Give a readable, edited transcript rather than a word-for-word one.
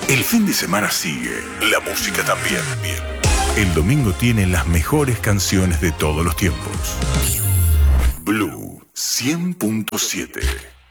El fin de semana sigue, la música también. Bien. El domingo tiene las mejores canciones de todos los tiempos. Blue 100.7